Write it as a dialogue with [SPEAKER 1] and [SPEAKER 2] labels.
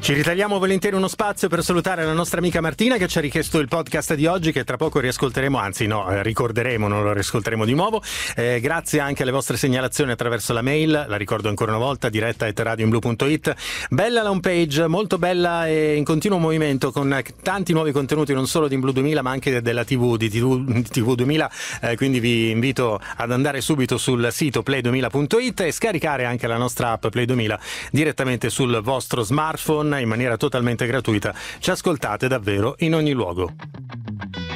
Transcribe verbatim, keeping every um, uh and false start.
[SPEAKER 1] Ci ritagliamo volentieri uno spazio per salutare la nostra amica Martina che ci ha richiesto il podcast di oggi, che tra poco riascolteremo, anzi no, eh, ricorderemo, non lo riascolteremo di nuovo. Eh, grazie anche alle vostre segnalazioni attraverso la mail, la ricordo ancora una volta, diretta at radioinblu punto it. Bella la homepage, molto bella e in continuo movimento, con tanti nuovi contenuti non solo di Inblu duemila ma anche della tivù, di tivù, di tivù duemila, eh, quindi vi invito ad andare subito sul sito play duemila punto it e scaricare anche la nostra app Play duemila direttamente sul vostro smartphone in maniera totalmente gratuita. Ci ascoltate davvero in ogni luogo.